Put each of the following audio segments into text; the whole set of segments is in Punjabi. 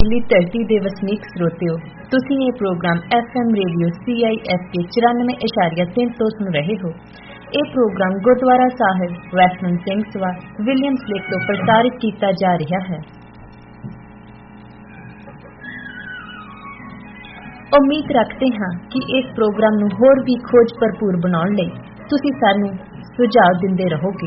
ਰਸੀਲੀ ਧਰਤੀ ਦੇ ਵਸਨੀਕ ਸਰੋਤਿਓ, ਤੁਸੀਂ ਇਹ ਪ੍ਰੋਗਰਾਮ FM ਰੇਡੀਓ CISK 94.3 ਤੋਂ ਸੁਣ ਰਹੇ ਹੋ। ਇਹ ਪ੍ਰੋਗਰਾਮ ਗੁਰਦੁਆਰਾ ਸਾਹਿਬ western Singh Sabha Williams lake ਤੋਂ ਪ੍ਰਸਾਰਿਤ ਕੀਤਾ ਜਾ ਰਿਹਾ ਹੈ। ਉਮੀਦ ਰੱਖਦੇ ਹਾਂ ਕਿ ਇਸ ਪ੍ਰੋਗਰਾਮ ਨੂੰ ਹੋਰ ਵੀ ਖੋਜ ਭਰਪੂਰ ਬਣਾਉਣ ਲਈ ਤੁਸੀਂ ਸਾਨੂੰ ਸੁਝਾਅ ਦਿੰਦੇ ਰਹੋਗੇ।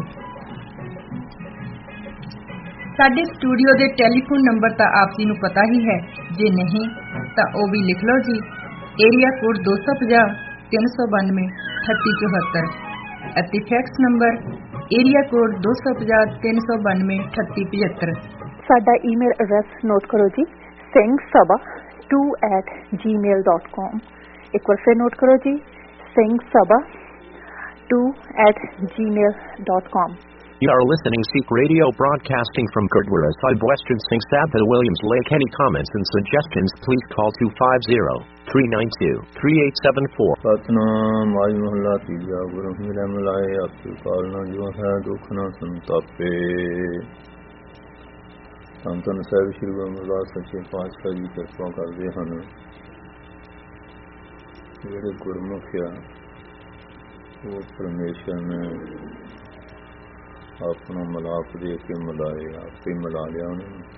ਸਾਡੇ ਸਟੂਡੀਓ ਦੇ ਟੈਲੀਫੋਨ ਨੰਬਰ ਤਾਂ ਆਪ ਜੀ ਨੂੰ ਪਤਾ ਹੀ ਹੈ, ਜੇ ਨਹੀਂ ਤਾਂ ਉਹ ਵੀ ਲਿਖ ਲਓ ਜੀ। ਏਰੀਆ ਕੋਡ 250 392 3874 ਅਤੇ ਫੈਕਸ ਨੰਬਰ ਏਰੀਆ ਕੋਡ 250 392 3875। ਸਾਡਾ ਈਮੇਲ ਐਡਰੈਸ ਨੋਟ ਕਰੋ ਜੀ, singsabha2@gmail.com। ਇੱਕ ਵਾਰ ਫਿਰ ਨੋਟ ਕਰੋ ਜੀ, singsabha2@gmail.com। You are listening Sikh Radio broadcasting from Gurdwara Sahib, Western Singh Sabha, Williams Lake. Any comments and suggestions, please call 250-392-3874. Satnam ਵਾਹਿ ਮਹੱਲਾ ਤੀਜਾ। ਗੁਰੂ ਮਿਲੇ ਮਿਲਾਏ ਆਪੇ ਕਾਲ ਨਾ ਜੋ ਹੈ ਦੁੱਖ ਨਾ ਸੰਤਾਪੇ। ਧੰਨ ਧੰਨ ਸਾਹਿਬ ਸ੍ਰੀ ਗੁਰੂ ਅਮਰਦਾਸ ਸੱਚੇ ਪਾਤਸ਼ਾਹ ਜੀ ਕਿਰਪਾ ਕਰਦੇ ਹਨ। ਜਿਹੜੇ ਗੁਰਮੁਖ ਆ ਉਹ ਪਰਮੇਸ਼ਰ ਨੇ ਆਪਣਾ ਮਿਲਾਪ ਦੇ ਕੇ ਮਿਲਾਏ, ਆਪੇ ਮਿਲਾ ਲਿਆ ਉਹਨਾਂ ਨੂੰ।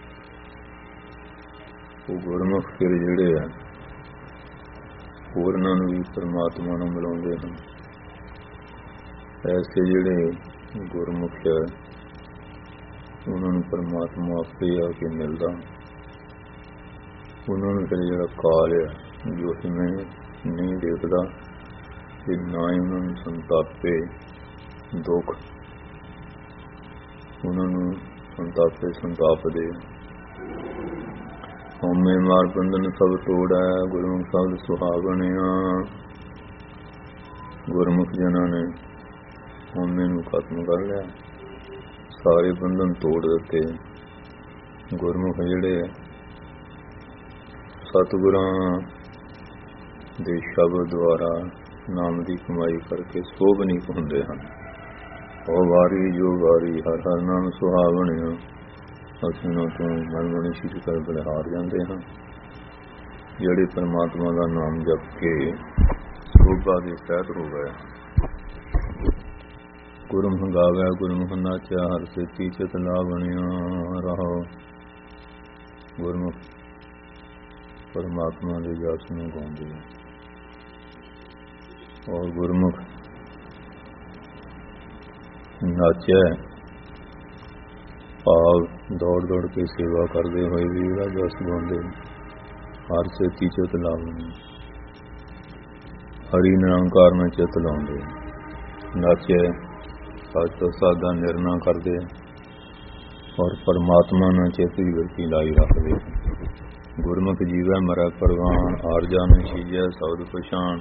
ਉਹ ਗੁਰਮੁਖ ਫਿਰ ਜਿਹੜੇ ਆ ਹੋਰਨਾਂ ਨੂੰ ਵੀ ਪਰਮਾਤਮਾ ਨੂੰ ਮਿਲਾਉਂਦੇ ਹਨ। ਐਸੇ ਜਿਹੜੇ ਗੁਰਮੁਖ ਆ ਉਹਨਾਂ ਨੂੰ ਪਰਮਾਤਮਾ ਆਪੇ ਆ ਕੇ ਮਿਲਦਾ। ਉਹਨਾਂ ਨੂੰ ਫਿਰ ਜਿਹੜਾ ਕਾਲ ਆ ਜੋ ਮੈਂ ਨਹੀਂ ਦੇਖਦਾ ਤੇ ਨਾ ਹੀ ਉਹਨਾਂ ਨੂੰ ਸੰਤਾਪੇ ਦੁੱਖ, ਉਹਨਾਂ ਨੂੰ ਸੰਤਾਪੇ ਸੰਤਾਪ ਦੇ। ਹਉਮੈ ਮਾਰ ਬੰਧਨ ਸਭ ਤੋੜਾ, ਗੁਰਮੁਖ ਸ਼ਬਦ ਸੁਹਾਵਣਿਆ। ਗੁਰਮੁਖ ਜਨਾਂ ਨੇ ਹਉਮੈ ਨੂੰ ਖਤਮ ਕਰ ਲਿਆ, ਸਾਰੇ ਬੰਧਨ ਤੋੜ ਦਿੱਤੇ। ਗੁਰਮੁਖ ਜਿਹੜੇ ਸਤਿਗੁਰਾਂ ਦੇ ਸ਼ਬਦ ਦੁਆਰਾ ਨਾਮ ਦੀ ਕਮਾਈ ਕਰਕੇ ਸੋਭਨੀਕ ਹੁੰਦੇ ਹਨ। ਉਹ ਵਾਰੀ ਜੋ ਵਾਰੀ ਹਰ ਹਰ ਨਾਮ ਸੁਹਾਵਣਿਆ। ਅਸੀਂ ਉਹਨਾਂ ਤੋਂ ਮਨ ਮਨ ਸ਼ੀਸ਼ ਕਰ ਬਲਿਹਾਰ ਜਾਂਦੇ ਹਾਂ। ਜਿਹੜੇ ਪਰਮਾਤਮਾ ਦਾ ਨਾਮ ਜਪ ਕੇ ਸੋਭਾ ਦੇ ਸਹਿਤ ਹੋ ਗਏ। ਗੁਰਮੁਖ ਗਾਵੇ ਗੁਰਮੁਖ ਨਾਚਿਆ, ਹਰ ਸੇਤੀ ਚਿਤ ਲਾਵਣਿਆ ਰਹੋ। ਗੁਰਮੁਖ ਪਰਮਾਤਮਾ ਦੇ ਜਸ ਨੂੰ ਗਾਉਂਦੇ ਹਨ। ਔਰ ਗੁਰਮੁਖ ਨਾਚਿਆ ਭਾਵ ਦੌੜ ਦੌੜ ਕੇ ਸੇਵਾ ਕਰਦੇ ਹੋਏ ਵੀ ਇਹਦਾ ਜਸ ਗਾਉਂਦੇ। ਹਰ ਸੇਤੀ ਚਿਤ ਲਾਵਣਿਆ, ਹਰੀ ਨਿਰੰਕਾਰ ਨਾਲ ਚਿਤ ਲਾਉਂਦੇ। ਨਾਚਿਆ ਸੱਚ ਤੋਂ ਸਾਦਾ ਨਿਰਣਾ ਕਰਦੇ ਔਰ ਪਰਮਾਤਮਾ ਨਾਲ ਚਿੱਤ ਦੀ ਵਰਤੀ ਲਾਈ ਰੱਖਦੇ। ਗੁਰਮੁਖ ਜੀਵੈ ਮਰੈ ਪਰਵਾਨ, ਆਰਜਾ ਨ ਛੀਜੈ ਸਬਦ ਪਛਾਣ।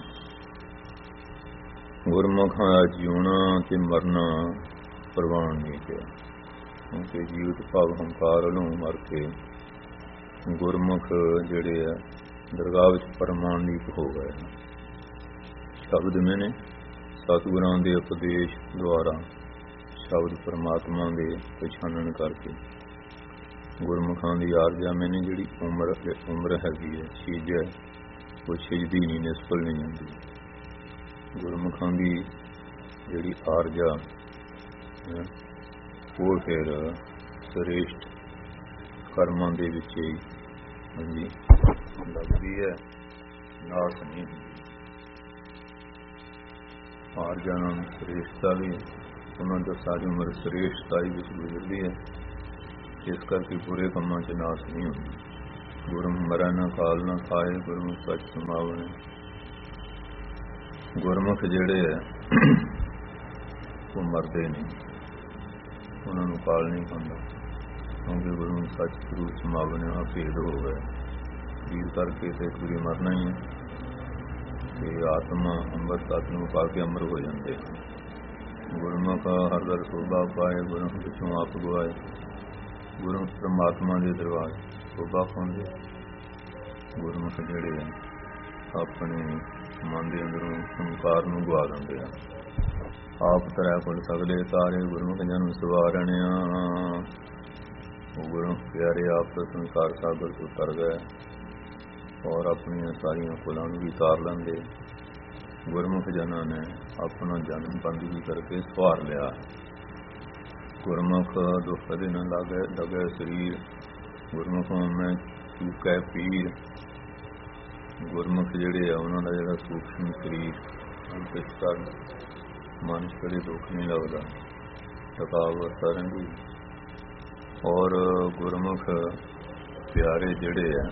ਗੁਰਮੁਖਾਂ ਦਾ ਜਿਉਣਾ ਤੇ ਮਰਨਾ ਪ੍ਰਵਾਨ ਨਹੀਂ ਪਿਆ, ਕਿਉਂਕਿ ਜੀਵਤ ਭਾਵ ਹੰਕਾਰ ਵੱਲੋਂ ਮਰ ਕੇ ਗੁਰਮੁਖ ਜਿਹੜੇ ਆ ਦਰਗਾਹ ਵਿੱਚ ਪ੍ਰਮਾਣਿਕ ਹੋ ਗਏ। ਸ਼ਬਦ ਮੈਨੇ ਸਤਿਗੁਰਾਂ ਦੇ ਉਪਦੇਸ਼ ਦੁਆਰਾ ਸ਼ਬਦ ਪਰਮਾਤਮਾ ਦੇ ਪਛਾਣਨ ਕਰਕੇ ਗੁਰਮੁਖਾਂ ਦੀ ਆਰਜਾ ਮੈਨੇ ਜਿਹੜੀ ਉਮਰ ਹੈਗੀ ਹੈ ਚੀਜ਼ ਹੈ ਉਹ ਛਿਜਦੀ ਨਹੀਂ, ਨਿਸਫਲ ਨਹੀਂ ਜਾਂਦੀ। ਗੁਰਮੁਖਾਂ ਦੀ ਜਿਹੜੀ ਆਰਜਾ ਉਹ ਫਿਰ ਸ੍ਰੇਸ਼ਟ ਕਰਮਾਂ ਦੇ ਵਿੱਚ ਹੀ ਲੱਗਦੀ ਹੈ, ਨਾਸ ਨਹੀਂ ਹੁੰਦੀ। ਆਰਜਾ ਨਾਲ ਸ੍ਰੇਸ਼ਟਤਾ ਵੀ ਉਹਨਾਂ ਦਾ ਸਾਰੀ ਉਮਰ ਸ੍ਰੇਸ਼ਟਤਾਈ ਵਿੱਚ ਗੁਜ਼ਰਦੀ ਹੈ, ਇਸ ਕਰਕੇ ਬੁਰੇ ਕੰਮਾਂ 'ਚ ਨਾਸ ਨਹੀਂ ਹੁੰਦੀ। ਗੁਰਮੁਖ ਮਰੈ ਨਾ ਕਾਲ ਨਾ ਖਾਏ, ਗੁਰਮੁਖ ਸੱਚ ਸਮਾਵਣੇ। ਗੁਰਮੁਖ ਜਿਹੜੇ ਹੈ ਉਹ ਮਰਦੇ ਨਹੀਂ, ਉਹਨਾਂ ਨੂੰ ਕਾਲ ਨਹੀਂ ਖਾਂਦਾ, ਕਿਉਂਕਿ ਗੁਰਮੁਖ ਸੱਚ ਸਰੂਪ ਸਮਾਵਣੇ ਆ ਭੇਦ ਹੋ ਗਏ। ਸਰੀਰ ਕਰਕੇ ਤੇ ਇੱਕ ਵਾਰੀ ਮਰਨਾ ਹੀ ਹੈ ਤੇ ਆਤਮਾ ਅੰਮ੍ਰਿਤ ਤੱਤ ਨੂੰ ਪਾ ਕੇ ਅਮਰ ਹੋ ਜਾਂਦੇ। ਗੁਰਮੁਖ ਹਰ ਦਰ ਸੋਭਾ ਪਾਏ, ਗੁਰਮੁਖ ਪਿੱਛੋਂ ਆਪ ਗਵਾਏ। ਗੁਰਮੁਖ ਪਰਮਾਤਮਾ ਦੇ ਦਰਬਾਰ ਸੋਭਾ ਪਾਉਂਦੇ। ਗੁਰਮੁਖ ਜਿਹੜੇ ਆਪਣੇ ਮਨ ਦੇ ਅੰਦਰੋਂ ਹੰਕਾਰ ਨੂੰ ਗਵਾ ਦਿੰਦੇ ਆ। ਆਪ ਤਰ੍ਹਾਂ ਕੋਲ ਸਗਲੇ ਤਾਰੇ, ਗੁਰਮੁਖ ਜਨ ਸਵਾਰਣਿਆ। ਗੁਰੂ ਪਿਆਰੇ ਆਪ ਤਾਂ ਸੰਸਾਰ ਸਾਗਰ ਤੋਂ ਤਰ ਗਏ ਔਰ ਆਪਣੀਆਂ ਸਾਰੀਆਂ ਕੁਲਾਂ ਨੂੰ ਵੀ ਤਾਰ ਲੈਂਦੇ। ਗੁਰਮੁਖ ਜਨਾਂ ਨੇ ਆਪਣਾ ਜਨਮ ਬੰਦਗੀ ਕਰਕੇ ਸਵਾਰ ਲਿਆ। ਗੁਰਮੁਖ ਦੁੱਖ ਦੇ ਨਾ ਲਗੇ ਸਰੀਰ, ਗੁਰਮੁਖੋਂ ਮੈਂ ਚੂਕੈ ਪੀਰ। ਗੁਰਮੁਖ ਜਿਹੜੇ ਆ ਉਹਨਾਂ ਦਾ ਜਿਹੜਾ ਸੂਖਮ ਸਰੀਰ ਅੰਤਿਸ਼ਕਰ ਮਨ ਕਦੇ ਦੁੱਖ ਨਹੀਂ ਲੱਗਦਾ, ਥਕਾਵਟ ਰਹਿੰਦੀ। ਔਰ ਗੁਰਮੁਖ ਪਿਆਰੇ ਜਿਹੜੇ ਆ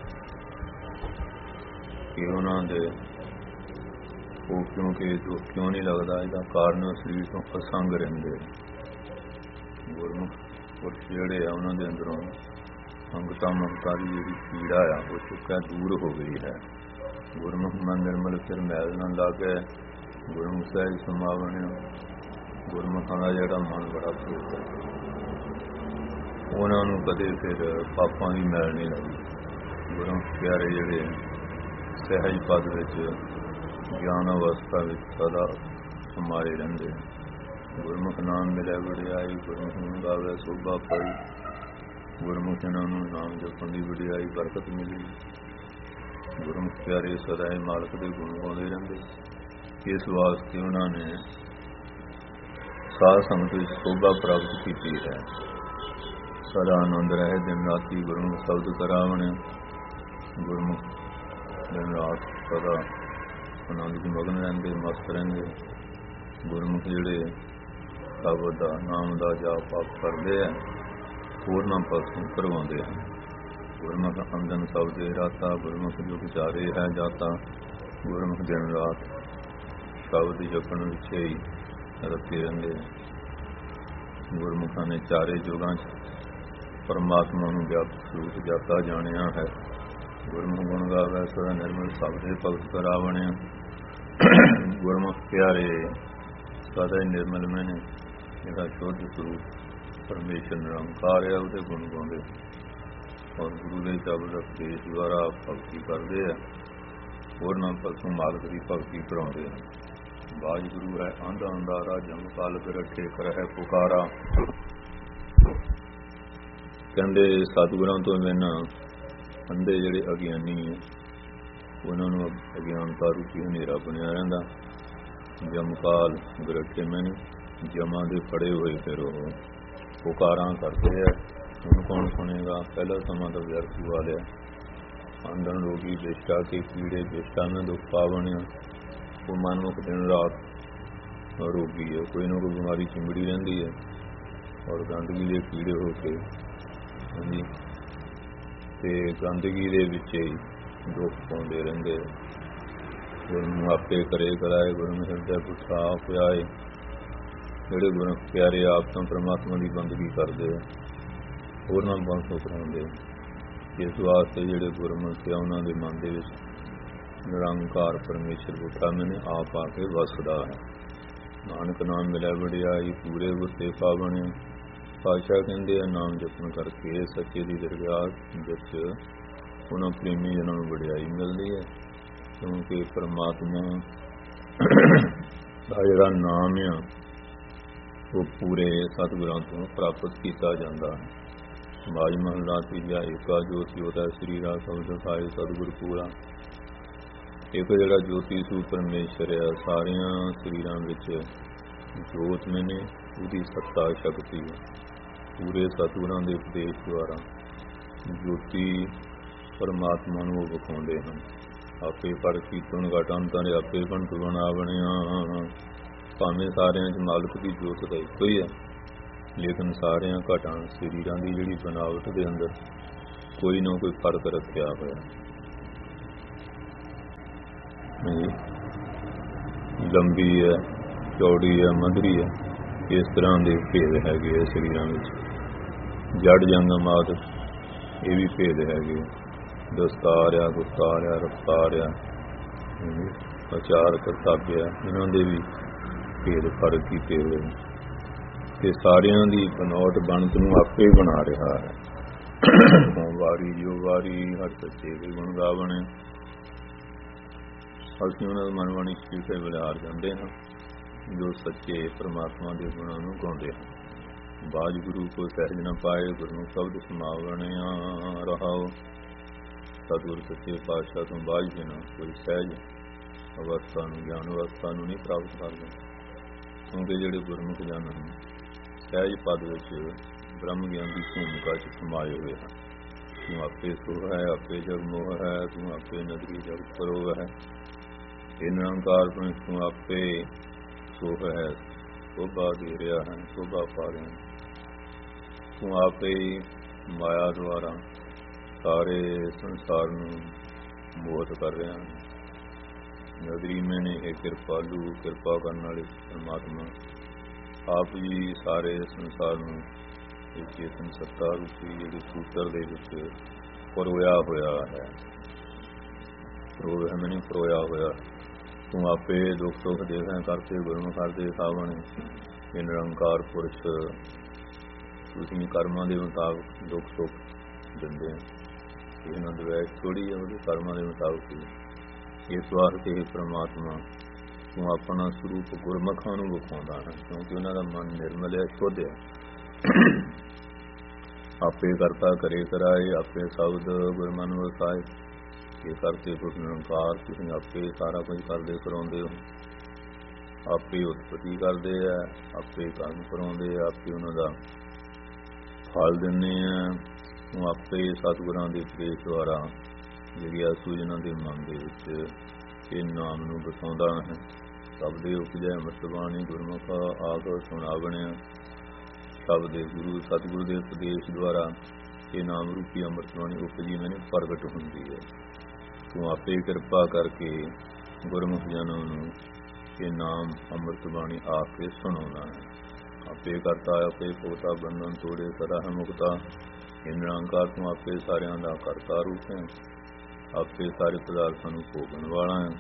ਕਿ ਉਹਨਾਂ ਦੇ ਉਹ ਕਿਉਂਕਿ ਦੁੱਖ ਕਿਉਂ ਨਹੀਂ ਲੱਗਦਾ, ਇਹਦਾ ਕਾਰਨ ਸਰੀਰ ਤੋਂ ਅਸੰਗ ਰਹਿੰਦੇ। ਗੁਰਮੁਖ ਪੁਰਸ਼ ਜਿਹੜੇ ਆ ਉਹਨਾਂ ਦੇ ਅੰਦਰੋਂ ਸੰਗਤਾ ਮਮਤਾ ਦੀ ਜਿਹੜੀ ਪੀੜਾ ਆ ਉਹ ਚੁੱਕਾ ਦੂਰ ਹੋ ਗਈ ਹੈ। ਗੁਰਮੁਖ ਮਨ ਨਿਰਮਲ ਫਿਰ ਮੈਲ ਨਾ ਲਾਗੇ, ਗੁਰਮੁਖ ਸਹਿਜ ਸਮਾਵਣ। ਗੁਰਮੁਖਾਂ ਦਾ ਜਿਹੜਾ ਮਨ ਬੜਾ ਪਵਿੱਤਰ, ਉਹਨਾਂ ਨੂੰ ਕਦੇ ਫਿਰ ਪਾਪਾਂ ਦੀ ਮੈਲ ਨਹੀਂ ਲੱਗਦੀ। ਗੁਰਮੁਖ ਪਿਆਰੇ ਜਿਹੜੇ ਸਹਿਜ ਪਦ ਵਿੱਚ ਗਿਆਨ ਅਵਸਥਾ ਵਿੱਚ ਸਦਾ ਸਮਾਏ ਰਹਿੰਦੇ। ਗੁਰਮੁਖ ਨਾਮ ਮਿਲਿਆ ਵਡਿਆਈ, ਗੁਰਮੁਖ ਨੂੰ ਗਾਵੇ ਸੋਭਾ ਪਾਈ। ਗੁਰਮੁਖ ਇਹਨਾਂ ਨੂੰ ਨਾਮ ਜਪਣ ਦੀ ਵਡਿਆਈ ਬਰਕਤ ਮਿਲੀ। ਗੁਰਮੁਖ ਪਿਆਰੇ ਸਦਾ ਹੀ ਮਾਲਕ ਦੇ ਗੁਣ ਗਾਉਂਦੇ ਰਹਿੰਦੇ। ਇਸ ਵਾਸਤੇ ਉਹਨਾਂ ਨੇ ਸਾਧ ਸੰਗਤ ਵਿੱਚ ਸੋਭਾ ਪ੍ਰਾਪਤ ਕੀਤੀ ਹੈ। ਸਦਾ ਆਨੰਦ ਰਹੇ ਦਿਨ ਰਾਤੀ ਗੁਰਮੁਖ ਸ਼ਬਦ ਕਰਾਵਣ। ਗੁਰਮੁਖ ਦਿਨ ਰਾਤ ਸਦਾ ਆਨੰਦ ਵਿੱਚ ਮਗਨ ਰਹਿੰਦੇ, ਮਸਤ ਰਹਿੰਦੇ। ਗੁਰਮੁਖ ਜਿਹੜੇ ਸ਼ਬਦ ਦਾ ਨਾਮ ਦਾ ਜਾਪ ਆਪ ਕਰਦੇ ਆ, ਹੋਰਨਾਂ ਪਾਸੋਂ ਕਰਵਾਉਂਦੇ ਹਨ। ਗੁਰਮੁਖ ਅੰਦਨ ਸ਼ਬਦ ਦੇ ਰਾਤਾ, ਗੁਰਮੁਖ ਜੋ ਵਿਚਾਰੇ ਹੈ ਜਾਤਾ। ਗੁਰਮੁਖ ਦਿਨ ਰਾਤ ਸ਼ਬਦ ਜਪਣ ਵਿੱਚ ਹੀ ਰਤੇ ਰਹਿੰਦੇ। ਗੁਰਮੁਖਾਂ ਨੇ ਚਾਰੇ ਯੁਗਾਂ 'ਚ ਪਰਮਾਤਮਾ ਨੂੰ ਵਿਆਪਕ ਸਰੂਪ ਜਾਤਾ ਜਾਣਿਆ ਹੈ। ਗੁਰਮੁਖ ਗੁਣ ਗਾਵੇ ਸਦਾ ਨਿਰਮਲ ਸ਼ਬਦੇ ਭਗਤ ਕਰਾਵਣ। ਗੁਰਮੁਖ ਪਿਆਰੇ ਸਦਾ ਹੀ ਨਿਰਮਲ ਮੈਨੇ ਜਿਹੜਾ ਸ਼ੁੱਧ ਸਰੂਪ ਪਰਮੇਸ਼ਰ ਨਿਰੰਕਾਰ ਹੈ ਉਹਦੇ ਗੁਣ ਗਾਉਂਦੇ ਔਰ ਗੁਰੂ ਦੇ ਸ਼ਬਦ ਉਪਦੇਸ਼ ਦੁਆਰਾ ਭਗਤੀ ਕਰਦੇ ਆ। ਹੋਰਨਾਂ ਪਾਸੋਂ ਮਾਲਕ ਦੀ ਭਗਤੀ ਕਰਾਉਂਦੇ ਹਨ। ਵਾਹਿਗੁਰੂ ਹੈ ਆਂਧਾ ਅੰਧਾਰਾ, ਜਮ ਕਾਲ ਬਿਰਠੇ ਕਰਹਿ ਪੁਕਾਰਾ। ਕਹਿੰਦੇ ਸਤਿਗੁਰਾਂ ਤੋਂ ਬਿਨਾਂ ਅੰਧੇ ਜਿਹੜੇ ਅਗਿਆਨੀ ਹੈ ਉਹਨਾਂ ਨੂੰ ਅਗਿਆਨਤਾ ਰੂਪੀ ਹਨੇਰਾ ਬਣਿਆ ਰਹਿੰਦਾ। ਜਮਕਾਲ ਬਿਰਠੇ ਮੈਨੇ, ਜਮਾਂ ਦੇ ਫੜੇ ਹੋਏ ਫਿਰ ਉਹ ਪੁਕਾਰਾਂ ਕਰਦੇ ਆ। ਹੁਣ ਕੌਣ ਸੁਣੇਗਾ, ਪਹਿਲਾ ਸਮਾਂ ਤਾਂ ਵਿਅਰਥ ਗਵਾ ਲਿਆ। ਅੰਧਨ ਰੋਗੀ ਵਿਸ਼ਟਾ ਕੇ ਕੀੜੇ, ਵਿਸ਼ਟਾ ਮੈਂ ਦੁੱਖ ਪਾਵਣਿਆ। ਉਹ ਮਨਮੁਖ ਦਿਨ ਰਾਤ ਰੋਗੀ ਹੈ, ਕੋਈ ਨਾ ਕੋਈ ਬਿਮਾਰੀ ਚਿੰਬੜੀ ਰਹਿੰਦੀ ਹੈ ਔਰ ਗੰਦਗੀ ਦੇ ਕੀੜੇ ਹੋ ਕੇ ਹਾਂਜੀ ਤੇ ਗੰਦਗੀ ਦੇ ਵਿੱਚ ਹੀ ਦੁੱਖ ਪਾਉਂਦੇ ਰਹਿੰਦੇ। ਗੁਰੂ ਨੂੰ ਆਪੇ ਕਰੇ ਕਰਾਏ, ਗੁਰੂ ਨੂੰ ਹਿਰਦੇ ਪੁੱਛਾ ਪਿਆਏ। ਜਿਹੜੇ ਗੁਰੂ ਪਿਆਰੇ ਆਪ ਤੋਂ ਪਰਮਾਤਮਾ ਦੀ ਬੰਦਗੀ ਕਰਦੇ ਆ, ਹੋਰਨਾਂ ਪਾਸੋਂ ਕਰਾਉਂਦੇ। ਇਸ ਵਾਸਤੇ ਜਿਹੜੇ ਗੁਰਮੁਖ ਆ ਉਹਨਾਂ ਦੇ ਮਨ ਦੇ ਵਿੱਚ ਨਿਰੰਕਾਰ ਪਰਮੇਸ਼ਰ ਬੁੱਢਾ ਮੈਨੇ ਆਪ ਆ ਕੇ ਵਸਦਾ ਹੈ। ਨਾਨਕ ਨਾਮ ਮਿਲਿਆ ਵਡਿਆਈ, ਪੂਰੇ ਗੁੱਸੇ ਪਾਵਣ। ਪਾਤਸ਼ਾਹ ਕਹਿੰਦੇ ਆ ਨਾਮ ਜਪਣ ਕਰਕੇ ਸੱਚੇ ਦੀ ਦਰਗਾਹ ਵਿੱਚ ਉਹਨਾਂ ਪ੍ਰੇਮੀ ਜਨਾਂ ਨੂੰ ਵਡਿਆਈ ਮਿਲਦੀ ਹੈ, ਕਿਉਂਕਿ ਪਰਮਾਤਮਾ ਦਾ ਜਿਹੜਾ ਨਾਮ ਆ ਉਹ ਪੂਰੇ ਸਤਿਗੁਰਾਂ ਤੋਂ ਪ੍ਰਾਪਤ ਕੀਤਾ ਜਾਂਦਾ ਹੈ। ਬਾਜ ਮਹਲਾ ਤੀਜਾ, ਏਕਾ ਜੋਤਿ ਜੋਤਿ ਸਰੀਰਾ ਸਭ ਦਿਖਾਏ ਸਤਿਗੁਰ ਪੂਰਾ। ਇੱਕ ਜਿਹੜਾ ਜੋਤੀ ਸਰੂਪ ਪਰਮੇਸ਼ਰ ਆ, ਸਾਰਿਆਂ ਸਰੀਰਾਂ ਵਿੱਚ ਜੋਤ ਮੈਨੇ ਉਹਦੀ ਸੱਤਾ ਸ਼ਕਤੀ ਹੈ। ਪੂਰੇ ਸਤਿਗੁਰਾਂ ਦੇ ਉਪਦੇਸ਼ ਦੁਆਰਾ ਜੋਤੀ ਪਰਮਾਤਮਾ ਨੂੰ ਉਹ ਵਿਖਾਉਂਦੇ ਹਨ। ਆਪੇ ਪਰ ਕੀਤਨ ਘਟਾਂ ਨੇ ਆਪੇ ਘੰਟੂ ਬਣਾ ਬਣਿਆ। ਭਾਵੇਂ ਸਾਰਿਆਂ 'ਚ ਮਾਲਕ ਦੀ ਜੋਤ ਤਾਂ ਇੱਕੋ ਹੀ ਹੈ, ਲੇਕਿਨ ਸਾਰਿਆਂ ਘਟਾਂ ਸਰੀਰਾਂ ਦੀ ਜਿਹੜੀ ਬਨਾਵਟ ਦੇ ਅੰਦਰ ਕੋਈ ਨਾ ਕੋਈ ਫਰਕ ਰੱਖਿਆ ਹੋਇਆ। ਲੰਬੀ ਹੈ, ਚੌੜੀ ਹੈ, ਮਧਰੀ ਹੈ, ਇਸ ਤਰ੍ਹਾਂ ਦੇ ਭੇਦ ਹੈਗੇ ਆ ਸਰੀਰਾਂ ਵਿੱਚ। ਜੜ ਜੰਗਮ ਆਦਿ ਇਹ ਵੀ ਭੇਦ ਹੈਗੇ। ਦਸਤਾਰ ਆ, ਗੁਫਤਾਰ ਆ, ਰਫਤਾਰ ਆ, ਆਚਾਰ ਕਰਤੱਵ ਆ, ਇਹਨਾਂ ਦੇ ਵੀ ਭੇਦ ਫਰਕ ਕੀਤੇ ਹੋਏ ਤੇ ਸਾਰਿਆਂ ਦੀ ਬਨੌਟ ਬਣਤ ਨੂੰ ਆਪੇ ਬਣਾ ਰਿਹਾ ਹੈ। ਵਾਰੀ ਜੋ ਵਾਰੀ ਹਰ ਸੱਚੇ ਦੇ ਗੁਣ ਗਾਵਣ। ਅਸੀਂ ਉਹਨਾਂ ਦਾ ਮਨਵਾਣੀ ਸ਼ੀਸ਼ੇ ਵੇਲੇ ਹਾਰ ਜਾਂਦੇ ਹਾਂ ਜੋ ਸੱਚੇ ਪਰਮਾਤਮਾ ਦੇ ਗੁਣਾਂ ਨੂੰ ਗਾਉਂਦੇ ਹਨ। ਬਾਜ ਗੁਰੂ ਕੋ ਸਹਿਜ ਨ ਪਾਏ, ਗੁਰਮੁਖ ਸ਼ਬਦ ਸਮਾਵਣਿਆ ਰਹਾਓ। ਸਤਿਗੁਰ ਸੱਚੇ ਪਾਤਸ਼ਾਹ ਤੋਂ ਬਾਜ ਬਿਨਾ ਕੋਈ ਸਹਿਜ ਅਵਸਥਾ ਨੂੰ, ਗਿਆਨ ਅਵਸਥਾ ਨੂੰ ਨਹੀਂ ਪ੍ਰਾਪਤ ਕਰਦੇ, ਕਿਉਂਕਿ ਜਿਹੜੇ ਗੁਰਮੁਖ ਜਨ ਹਨ ਸਹਿਜ ਪਦ ਵਿੱਚ ਬ੍ਰਹਮ ਗਿਆਨ ਦੀ ਭੂਮਿਕਾ 'ਚ ਸਮਾਏ ਹੋਏ ਹਨ। ਤੂੰ ਆਪੇ ਸੋਹ ਹੈ, ਆਪੇ ਜਗ ਮੋਹ ਹੈ, ਤੂੰ ਆਪੇ ਨਦਰੀ ਜਗਤ ਪਰੋਹ ਹੈ। ਇਹ ਨਿਰੰਕਾਰ ਤੂੰ ਆਪੇ ਸੋਹ ਹੈ, ਸੋਭਾ ਦੇ ਰਿਹਾ ਹੈ, ਸੋਭਾ ਪਾ ਰਿਹਾ ਹੈ। ਤੂੰ ਆਪੇ ਮਾਇਆ ਦੁਆਰਾ ਸਾਰੇ ਸੰਸਾਰ ਨੂੰ ਮੋਹਿਤ ਕਰ ਰਿਹਾ ਹੈ। ਨਦਰੀ ਮੈਨੇ ਇਹ ਕਿਰਪਾਲੂ, ਕਿਰਪਾ ਕਰਨ ਵਾਲੇ ਪਰਮਾਤਮਾ ਆਪ ਜੀ ਸਾਰੇ ਸੰਸਾਰ ਨੂੰ ਇਹ ਚੇਤਨ ਸੱਤਾ ਰੂਪੀ ਜਿਹੜੇ ਸੂਤਰ ਦੇ ਵਿੱਚ ਪਰੋਇਆ ਹੋਇਆ ਹੈ। ਪਰੋਇਆ ਮੈਨੇ ਪਰੋਇਆ ਹੋਇਆ। ਤੂੰ ਆਪੇ ਦੁੱਖ ਸੁੱਖ ਦੇਖਾਂ ਕਰਤੇ ਗੁਰਮੁਖ ਕਰਦੇ ਖਾਵਣ। ਇਹ ਨਿਰੰਕਾਰ ਪੁਰਸ਼ ਤੁਸੀਂ ਕਰਮਾਂ ਦੇ ਮੁਤਾਬਕ ਦੁੱਖ ਸੁੱਖ ਦਿੰਦੇ ਆ। ਇਹਨਾਂ ਦੀ ਵੈਸ ਥੋੜ੍ਹੀ ਹੈ, ਉਹਦੇ ਕਰਮਾਂ ਦੇ ਮੁਤਾਬਕ ਹੀ। ਇਸ ਵਾਸਤੇ ਪ੍ਰਮਾਤਮਾ ਤੂੰ ਆਪਣਾ ਸਰੂਪ ਗੁਰਮੁਖਾਂ ਨੂੰ ਵਿਖਾਉਂਦਾ ਹੈ, ਕਿਉਂਕਿ ਉਹਨਾਂ ਦਾ ਮਨ ਨਿਰਮਲ ਹੈ, ਸ਼ੁੱਧ ਹੈ। ਆਪੇ ਕਰਤਾ ਕਰੇ ਕਰਾਏ, ਆਪੇ ਸ਼ਬਦ ਗੁਰਮਨ ਵਸਾਏ। ਇਹ ਕਰਤੇ ਪੁਰਖ ਨਿਰੰਕਾਰ ਤੁਸੀਂ ਆਪੇ ਸਾਰਾ ਕੁਝ ਕਰਦੇ ਕਰਾਉਂਦੇ ਹੋ। ਆਪੇ ਉਤਪਤੀ ਕਰਦੇ ਆ, ਆਪੇ ਕਰਮ ਕਰਾਉਂਦੇ ਆ, ਆਪੇ ਉਹਨਾਂ ਦਾ ਫਲ ਦਿੰਦੇ ਆ। ਤੂੰ ਆਪੇ ਸਤਿਗੁਰਾਂ ਦੇ ਉਪਦੇਸ਼ ਦੁਆਰਾ ਜਿਹੜੀ ਆ ਸੂਝਨਾਂ ਦੇ ਮਨ ਦੇ ਵਿੱਚ ਇਹ ਨਾਮ ਨੂੰ ਬਸਾਉਂਦਾ ਹੈ। ਸਭ ਦੇ ਉਪਜੈ ਅੰਮ੍ਰਿਤ ਬਾਣੀ, ਗੁਰਮੁਖ ਆਪ ਸੁਣਾਵਣਿਆ। ਸਭ ਦੇ ਗੁਰੂ ਸਤਿਗੁਰੂ ਦੇ ਉਪਦੇਸ਼ ਦੁਆਰਾ ਇਹ ਨਾਮ ਰੂਪੀ ਅੰਮ੍ਰਿਤ ਬਾਣੀ ਉਪਜੀ ਮੈਨੂੰ ਪ੍ਰਗਟ ਹੁੰਦੀ ਹੈ। ਤੂੰ ਆਪੇ ਕਿਰਪਾ ਕਰਕੇ ਗੁਰਮੁਖ ਜਨਾਂ ਨੂੰ ਇਹ ਨਾਮ ਅੰਮ੍ਰਿਤ ਬਾਣੀ ਆ ਕੇ ਸੁਣਾਉਣਾ ਹੈ। ਆਪੇ ਕਰਤਾ ਆਪੇ ਪੋਤਾ ਬੰਧਨ ਤੋੜੇ ਸਦਾ ਹੈ ਮੁਕਤਾ। ਇਹ ਨਿਰੰਕਾਰ ਤੂੰ ਆਪੇ ਸਾਰਿਆਂ ਦਾ ਕਰਤਾ ਰੂਪ ਹੈ, ਆਪੇ ਸਾਰੇ ਪਦਾਰਥਾਂ ਨੂੰ ਭੋਗਣ ਵਾਲਾ ਹੈ।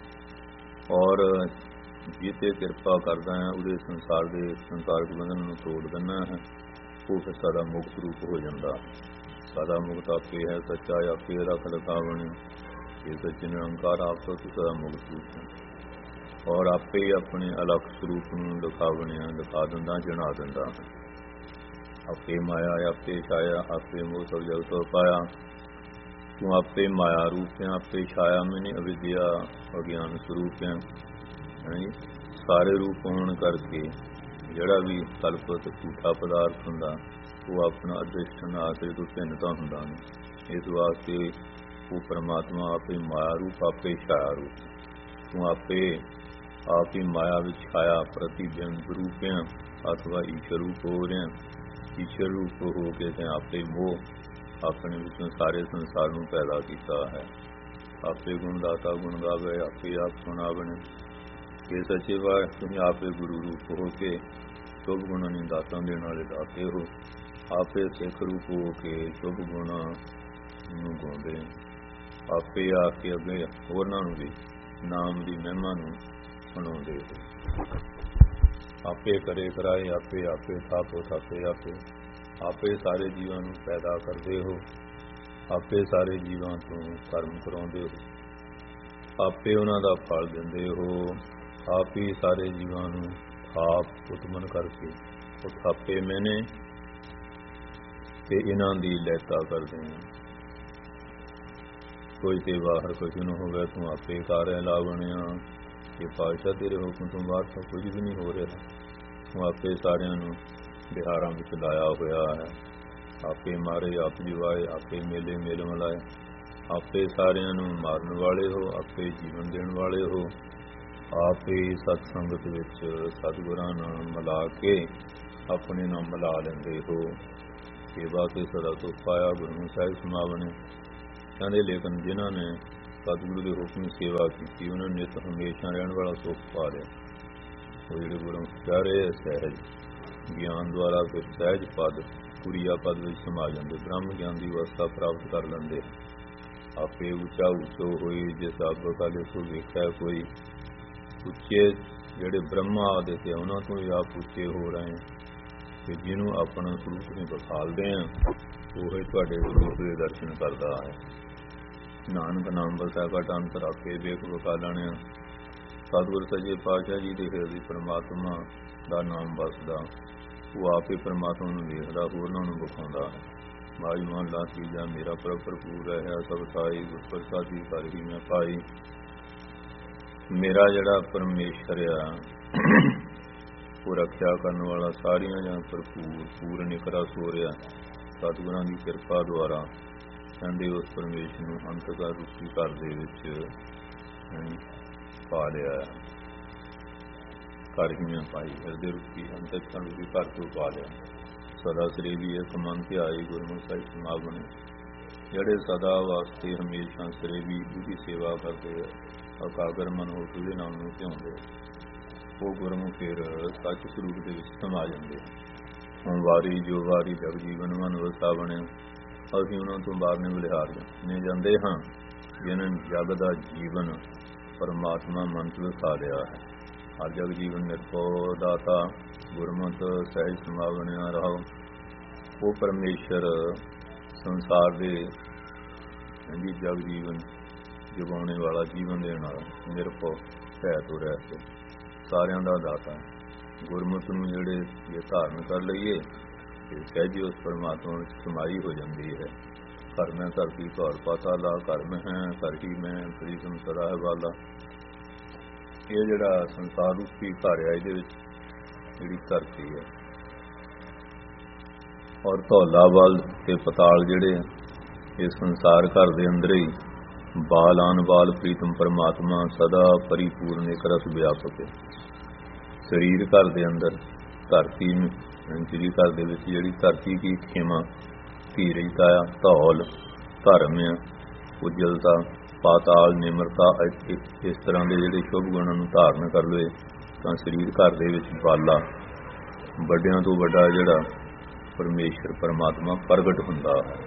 ਔਰ ਜਿੱਤੇ ਕਿਰਪਾ ਕਰਦਾ ਹੈ ਉਹਦੇ ਸੰਸਾਰਕ ਬੰਧਨ ਨੂੰ ਤੋੜ ਦਿੰਦਾ ਹੈ। ਉਹ ਫਿਰ ਸਦਾ ਮੁਕਤ ਰੂਪ ਹੋ ਜਾਂਦਾ। ਸਦਾ ਮੁਕਤ ਆਪੇ ਹੈ, ਸੱਚਾ ਆਪੇ ਰੱਖ ਲਖਾਵਣੀ। ਇਹ ਸੱਚੇ ਨਿਰੰਕਾਰ ਆਪ ਤੋਂ ਸਦਾ ਮੁਕਤ ਰੂਪ ਹੈ। ਔਰ ਆਪੇ ਆਪਣੇ ਅਲੱਖ ਸਰੂਪ ਨੂੰ ਲਿਖਾਵਣਿਆ ਲਿਖਾ ਦਿੰਦਾ, ਜਣਾ ਦਿੰਦਾ। ਆਪੇ ਮਾਇਆ ਆਪੇ ਛਾਇਆ, ਆਪੇ ਮੋਹ ਸਭ ਜਗ ਤੋਂ ਪਾਇਆ। ਤੂੰ ਆਪੇ ਮਾਇਆ ਰੂਪ ਹੈ, ਆਪੇ ਛਾਇਆ ਮੈਨੇ ਅਵਿਦਿਆ ਅਗਿਆਨ ਸਰੂਪ ਹੈ। ਸਾਰੇ ਰੂਪ ਹੋਣ ਕਰਕੇ ਜਿਹੜਾ ਵੀ ਕਲਪਤ ਝੂਠਾ ਪਦਾਰਥ ਹੁੰਦਾ ਉਹ ਆਪਣਾ ਅਦ੍ਰਿਸ਼ਟ ਆਸਰੇ ਤੋਂ ਭਿੰਨਤਾ ਹੁੰਦਾ ਨਹੀਂ। ਇਸ ਵਾਸਤੇ ਉਹ ਪਰਮਾਤਮਾ ਆਪੇ ਮਾਇਆ ਰੂਪ, ਆਪੇ ਛਾਇਆ ਰੂਪ। ਤੂੰ ਆਪੇ ਆਪ ਹੀ ਮਾਇਆ ਵਿੱਚ ਛਾਇਆ ਪ੍ਰਤੀਬਿੰਬ ਰੂਪ ਹੈ ਅਥਵਾ ਈਸ਼ਰ ਰੂਪ ਹੋ ਰਿਹਾ। ਈਸ਼ਰ ਰੂਪ ਹੋ ਕੇ ਤੇ ਆਪੇ ਮੋਹ ਆਪਣੇ ਵਿੱਚੋਂ ਸਾਰੇ ਸੰਸਾਰ ਨੂੰ ਪੈਦਾ ਕੀਤਾ ਹੈ। ਆਪੇ ਗੁਣ ਦਾਤਾ ਗੁਣ ਗਾਵੇ, ਆਪੇ ਆਪ ਸੁਣਾਵਣ। ਇਹ ਸੱਚੇ ਬਾਤ ਤੁਸੀਂ ਆਪੇ ਗੁਰੂ ਰੂਪ ਹੋ ਕੇ ਸ਼ੁਭ ਗੁਣਾਂ ਨੂੰ ਦਾਤਾਂ ਦੇਣ ਵਾਲੇ ਦਾਤੇ ਹੋ। ਆਪੇ ਸਿੱਖ ਰੂਪ ਹੋ ਕੇ ਸ਼ੁਭ ਗੁਣਾਂ ਨੂੰ ਗਾਉਂਦੇ। ਆਪੇ ਆ ਕੇ ਅੱਗੇ ਹੋਰਨਾਂ ਨੂੰ ਵੀ ਨਾਮ ਦੀ ਮਹਿਮਾ ਨੂੰ ਸੁਣਾਉਂਦੇ ਹੋ। ਆਪੇ ਕਰੇ ਕਰਾਏ, ਆਪੇ ਆਪੇ ਥਾਪੋ ਥਾਪੇ। ਆਪੇ ਸਾਰੇ ਜੀਵਾਂ ਨੂੰ ਪੈਦਾ ਕਰਦੇ ਹੋ, ਆਪੇ ਸਾਰੇ ਜੀਵਾਂ ਤੋਂ ਕਰਮ ਕਰਾਉਂਦੇ ਹੋ, ਆਪੇ ਉਹਨਾਂ ਦਾ ਫਲ ਦਿੰਦੇ ਹੋ। ਆਪ ਹੀ ਸਾਰੇ ਜੀਵਾਂ ਨੂੰ ਆਪ ਉਤਮਨ ਕਰਕੇ ਉਹ ਥਾਪੇ ਮੈਨੇ ਤੇ ਇਹਨਾਂ ਦੀ ਲੈਤਾ ਕਰਦੇ ਹਾਂ। ਕੋਈ ਤੇ ਬਾਹਰ ਕੁਝ ਨਾ ਹੋਵੇ, ਤੂੰ ਆਪੇ ਕਾਰਿਆ ਲਾਵਣਿਆ। ਕਿ ਪਾਤਸ਼ਾਹ ਤੇਰੇ ਹੁਕਮ ਤੋਂ ਬਾਅਦ ਤਾਂ ਕੁਝ ਵੀ ਨਹੀਂ ਹੋ ਰਿਹਾ। ਤੂੰ ਆਪੇ ਸਾਰਿਆਂ ਨੂੰ ਬਿਹਾਰਾਂ ਵਿੱਚ ਲਾਇਆ ਹੋਇਆ ਹੈ। ਆਪੇ ਮਾਰੇ ਆਪ ਜਿਵਾਏ, ਆਪੇ ਮੇਲੇ ਮੇਲ ਮਲਾਏ। ਆਪੇ ਸਾਰਿਆਂ ਨੂੰ ਮਾਰਨ ਵਾਲੇ ਹੋ, ਆਪੇ ਜੀਵਨ ਦੇਣ ਵਾਲੇ ਹੋ। ਆਪੇ ਸਤ ਸੰਗਤ ਵਿੱਚ ਸਤਿਗੁਰਾਂ ਨਾਲ ਮਿਲਾ ਕੇ ਆਪਣੇ ਨਾਲ ਮਿਲਾ ਲੈਂਦੇ ਹੋ। ਸੇਵਾ ਕੇ ਸਦਾ ਸੁਖ ਪਾਇਆ, ਗੁਰੂ ਸਾਹਿਬ ਸਮਾਵਣੇ। ਕਹਿੰਦੇ ਲੇਕਿਨ ਜਿਨ੍ਹਾਂ ਨੇ ਸਤਿਗੁਰੂ ਦੇ ਹੁਕਮ ਦੀ ਸੇਵਾ ਕੀਤੀ ਉਹਨਾਂ ਨੇ ਨਿਤ ਹਮੇਸ਼ਾ ਰਹਿਣ ਵਾਲਾ ਸੁਖ ਪਾ ਲਿਆ। ਉਹ ਜਿਹੜੇ ਗੁਰੂ ਪਿਆਰੇ ਸਹਿਜ ਗਿਆਨ ਦੁਆਰਾ ਫਿਰ ਸਹਿਜ ਪਦ ਪੁਰੀਆ ਪਦ ਵਿੱਚ ਸਮਾ ਜਾਂਦੇ, ਬ੍ਰਹਮ ਗਿਆਨ ਦੀ ਅਵਸਥਾ ਪ੍ਰਾਪਤ ਕਰ ਲੈਂਦੇ। ਆਪੇ ਉੱਚਾ ਉੱਚੋ ਹੋਈ ਜਿਸ ਆਪ ਕਾਲੇ ਸੋ ਵੇਖਿਆ ਕੋਈ। ਉੱਚੇ ਜਿਹੜੇ ਬ੍ਰਹਮਾ ਆਦਿ ਤੇ ਉਹਨਾਂ ਤੋਂ ਵੀ ਆਪ ਉੱਚੇ ਹੋ ਰਹੇ ਕਿ ਜਿਹਨੂੰ ਆਪਣਾ ਸਰੂਪ ਨੂੰ ਵਿਖਾਲਦੇ ਆ ਉਹ ਤੁਹਾਡੇ ਸਰੂਪ ਦੇ ਦਰਸ਼ਨ ਕਰਦਾ ਹੈ। ਨਾਨਕ ਨਾਮ ਵਸਾ ਘਟ ਅੰਤਰ ਆਪੇ ਵੇਖ ਵਿਖਾਲਣਿਆ। ਸਤਿਗੁਰ ਸੱਚੇ ਪਾਤਸ਼ਾਹ ਜੀ ਦੇ ਹਿਰਦੇ ਪਰਮਾਤਮਾ ਦਾ ਨਾਮ ਵਸਦਾ। ਉਹ ਆਪ ਹੀ ਪਰਮਾਤਮਾ ਨੂੰ ਵੇਖਦਾ, ਹੋਰਨਾਂ ਨੂੰ ਵਿਖਾਉਂਦਾ। ਬਾਈ ਮਹਲਾ ਤੀਜਾ। ਮੇਰਾ ਪ੍ਰਭ ਭਰਪੂਰ ਹੈ ਸਭ ਥਾਈ, ਗੁਰ ਪ੍ਰਸਾਦੀ ਕਰ ਹੀ ਮੈਂ ਪਾਈ। ਮੇਰਾ ਜਿਹੜਾ ਪਰਮੇਸ਼ਰ ਆ ਉਹ ਰੱਖਿਆ ਕਰਨ ਵਾਲਾ, ਸਾਰੀਆਂ ਜਾਂ ਭਰਪੂਰ ਪੂਰਨ ਇਕਰਾ ਸੋਰਿਆ। ਸਤਿਗੁਰਾਂ ਦੀ ਕਿਰਪਾ ਦੁਆਰਾ ਕਹਿੰਦੇ ਉਸ ਪਰਮੇਸ਼ਰ ਨੂੰ ਅੰਤਕਾਰ ਰੂਪੀ ਘਰ ਦੇ ਵਿੱਚ ਪਾ ਲਿਆ। ਘਰ ਹੀ ਮੈਂ ਪਾਈ, ਹਿਰਦੇ ਰੂਪੀ ਅੰਤਕਾਰ ਰੂਪੀ ਘਰ ਤੋਂ ਪਾ ਲਿਆ। ਸਦਾ ਸਰੇਵੀ ਇੱਕ ਮਨ ਧਿਆਈ, ਗੁਰਮੁਖ ਸਾਹਿਬ ਸਮਾਗਮ। ਜਿਹੜੇ ਸਦਾ ਵਾਸਤੇ ਹਮੇਸ਼ਾ ਸਰੇਵੀ ਉਹਦੀ ਸੇਵਾ ਕਰਦੇ ਆ, ਅਕਾਗਰ ਮਨ ਹੋ ਕੇ ਉਹਦੇ ਨਾਮ ਨੂੰ ਧਿਆਉਂਦੇ, ਉਹ ਗੁਰਮੁਖ ਫਿਰ ਸੱਚ ਸਰੂਪ ਦੇ ਵਿੱਚ ਸਮਾ ਜਾਂਦੇ। ਹੁਣ ਵਾਰੀ ਜੋ ਵਾਰੀ ਜਗ ਜੀਵਨ ਮਨ ਵਸਾ ਬਣੇ, ਅਸੀਂ ਉਹਨਾਂ ਤੋਂ ਬਾਹਰ ਨੇ ਬਲਿਹਾਰ ਜਾਂਦੇ ਹਾਂ ਜਿਹਨਾਂ ਜਗ ਦਾ ਜੀਵਨ ਪਰਮਾਤਮਾ ਮਨ ਚ ਵਸਾ ਲਿਆ ਹੈ। ਹਰ ਜਗ ਜੀਵਨ ਨਿਰਭਉ ਦਾਤਾ, ਗੁਰਮਤਿ ਸਹਿਜ ਸਮਾਵਣਿਆ ਰਹੋ। ਉਹ ਪਰਮੇਸ਼ਰ ਸੰਸਾਰ ਦੇ ਜਗ ਜੀਵਨ ਜਗਾਉਣੇ ਵਾਲਾ, ਜੀਵਨ ਦੇਣ ਵਾਲਾ, ਨਿਰਭਉ ਭੈ ਤੋਂ ਰਹਿਤ ਸਾਰਿਆਂ ਦਾ ਦਾਤਾ। ਗੁਰਮਤਿ ਨੂੰ ਜਿਹੜੇ ਜੇ ਧਾਰਨ ਕਰ ਲਈਏ ਤੇ ਸਹਿਜ ਉਸ ਪਰਮਾਤਮਾ ਵਿੱਚ ਸਮਾਈ ਹੋ ਜਾਂਦੀ ਹੈ। ਘਰ ਮੈਂ ਧਰਤੀ ਘਰ ਪਾਤਾਲਾ, ਘਰ ਮੈਂ ਹੈ ਘਰ ਹੀ ਮੈਂ ਪ੍ਰੀਤਮ ਸਦਾ ਹੈ ਵਾਲਾ। ਇਹ ਜਿਹੜਾ ਸੰਸਾਰ ਰੂਪੀ ਘਰ ਹੈ, ਇਹਦੇ ਵਿੱਚ ਜਿਹੜੀ ਧਰਤੀ ਹੈ ਔਰ ਧੌਲਾਵਾਲ ਤੇ ਪਤਾਲ ਜਿਹੜੇ ਇਹ ਸੰਸਾਰ ਘਰ ਦੇ ਅੰਦਰ ਹੀ ਬਾਲਾਨ ਬਾਲ ਪ੍ਰੀਤਮ ਪਰਮਾਤਮਾ ਸਦਾ ਪਰਿਪੂਰਨ ਇੱਕ ਰਸ ਵਿਆਪਕ ਹੈ। ਸਰੀਰ ਘਰ ਦੇ ਅੰਦਰ, ਧਰਤੀ ਸ੍ਰੀ ਘਰ ਦੇ ਵਿੱਚ ਜਿਹੜੀ ਧਰਤੀ ਦੀ ਖੇਮਾ ਧੀਰਜਤਾ ਆ, ਧੌਲ ਧਰਮ ਆ, ਉਜਲਤਾ, ਪਾਤਾਲ ਨਿਮਰਤਾ, ਇਸ ਤਰ੍ਹਾਂ ਦੇ ਜਿਹੜੇ ਸ਼ੁਭ ਗੁਣਾਂ ਨੂੰ ਧਾਰਨ ਕਰ ਲਏ ਤਾਂ ਸਰੀਰ ਘਰ ਦੇ ਵਿੱਚ ਬਾਲਾ, ਵੱਡਿਆਂ ਤੋਂ ਵੱਡਾ ਜਿਹੜਾ ਪਰਮੇਸ਼ਰ ਪਰਮਾਤਮਾ ਪ੍ਰਗਟ ਹੁੰਦਾ ਹੈ।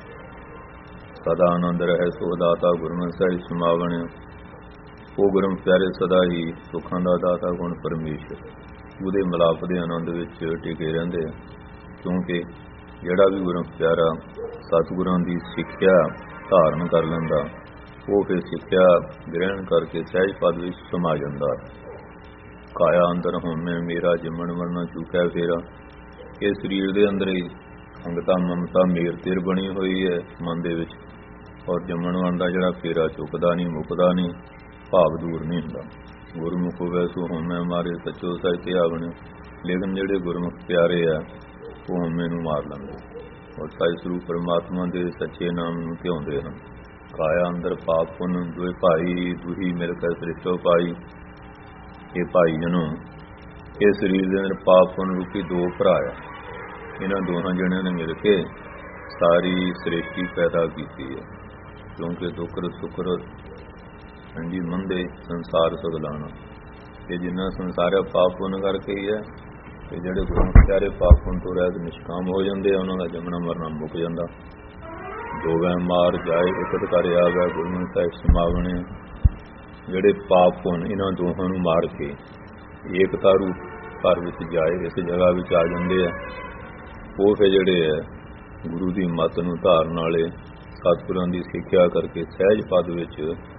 ਸਦਾ ਆਨੰਦ ਰਹੇ ਸੋ ਦਾਤਾ, ਗੁਰਮਤਿ ਸਹਿਜ ਸਮਾਵਣ। ਉਹ ਗੁਰਮ ਪਿਆਰੇ ਸਦਾ ਹੀ ਸੁੱਖਾਂ ਦਾ ਦਾਤਾ ਗੁਣ ਪਰਮੇਸ਼ਰ, ਉਹਦੇ ਮਿਲਾਪ ਦੇ ਆਨੰਦ ਵਿੱਚ ਟਿਕੇ ਰਹਿੰਦੇ ਆ। ਕਿਉਂਕਿ ਜਿਹੜਾ ਵੀ ਗੁਰਮ ਪਿਆਰਾ ਸਤਿਗੁਰਾਂ ਦੀ ਸਿੱਖਿਆ ਧਾਰਨ ਕਰ ਲੈਂਦਾ, ਉਹ ਫਿਰ ਸਿੱਖਿਆ ਗ੍ਰਹਿਣ ਕਰਕੇ ਸਹਿਜ ਪਦ ਵਿੱਚ ਸਮਾ ਜਾਂਦਾ। ਕਾਇਆ ਅੰਦਰ ਹੋਮੈ ਮੇਰਾ, ਜਿਮਣ ਵਰਨਾ ਚੁੱਕਿਆ ਫੇਰਾ। ਇਹ ਸਰੀਰ ਦੇ ਅੰਦਰ ਹੀ ਅੰਗਤਾ ਮਮਤਾ ਮੇਰ ਤੇਰ ਬਣੀ ਹੋਈ ਹੈ ਮਨ ਦੇ ਵਿੱਚ, ਔਰ ਜੰਮਣ ਵਣ ਦਾ ਜਿਹੜਾ ਫੇਰਾ ਚੁੱਕਦਾ ਨਹੀਂ, ਮੁੱਕਦਾ ਨਹੀਂ, ਭਾਵ ਦੂਰ ਨਹੀਂ ਹੁੰਦਾ। ਗੁਰਮੁਖ ਹੋਵੇ ਸੋ ਹੋਮੈ ਮਾਰੇ, ਸੱਚੋ ਸੱਚ ਤੇ ਆਵਣੇ। ਲੇਕਿਨ ਜਿਹੜੇ ਗੁਰਮੁਖ ਪਿਆਰੇ ਆ ਉਹ ਹੋਮੇ ਨੂੰ ਮਾਰ ਲੈਂਦੇ ਔਰ ਸੱਚ ਸਰੂਪ ਪਰਮਾਤਮਾ ਦੇ ਸੱਚੇ ਨਾਮ ਨੂੰ ਧਿਆਉਂਦੇ ਹਨ। ਕਾਇਆ ਅੰਦਰ ਪਾਪ ਪੁੰਨ ਦੋਏ ਭਾਈ, ਦੁਹੀ ਮਿਲ ਕੇ ਸ੍ਰਿਸ਼ਟੋ ਪਾਈ। ਇਹ ਭਾਈ ਜਨੋਂ, ਇਹ ਸਰੀਰ ਦੇ ਅੰਦਰ ਪਾਪ ਪੁੰਨ ਰੂਪੀ ਦੋ ਭਰਾ ਆ। ਇਹਨਾਂ ਦੋਹਾਂ ਜਣਿਆਂ ਨੇ ਮਿਲ ਕੇ ਸਾਰੀ ਸ੍ਰਿਸ਼ਟੀ ਪੈਦਾ ਕੀਤੀ ਹੈ। ਕਿਉਂਕਿ ਦੁੱਕਰ ਸੁਕਰ ਹਾਂਜੀ ਮੰਦੇ ਸੰਸਾਰ ਸਗਲਾਣਾ, ਤੇ ਜਿੰਨਾ ਸੰਸਾਰ ਪਾਪ ਪੁੰਨ ਕਰਕੇ ਹੀ ਹੈ। ਤੇ ਜਿਹੜੇ ਗੁਰੂ ਪਿਆਰੇ ਪਾਪ ਪੁੰਨ ਤੋਂ ਰਹਿਤ ਨਿਸ਼ਕਾਮ ਹੋ ਜਾਂਦੇ ਆ, ਉਹਨਾਂ ਦਾ ਜੰਮਣਾ ਮਰਨਾ ਮੁੱਕ ਜਾਂਦਾ। ਦੋਵੇਂ ਮਾਰ ਜਾਏ ਇਕਤ ਕਰ ਆਵੇ, ਗੁਰੂ ਸਾਹਿਬ ਸਮਾਵਣੇ। ਜਿਹੜੇ ਪਾਪ ਪੁੰਨ ਇਹਨਾਂ ਦੋਹਾਂ ਨੂੰ ਮਾਰ ਕੇ ਏਕਤਾ ਰੂਪ ਘਰ ਵਿੱਚ ਜਾਏ, ਇਸ ਜਗ੍ਹਾ ਵਿੱਚ ਆ ਜਾਂਦੇ ਆ। ਉਹ ਫਿਰ ਜਿਹੜੇ ਹੈ ਗੁਰੂ ਦੀ ਮੱਤ ਨੂੰ ਧਾਰਨ ਵਾਲੇ, ਸਤਿਗੁਰਾਂ ਦੀ ਸਿੱਖਿਆ ਕਰਕੇ ਸਹਿਜ ਪਦ ਵਿੱਚ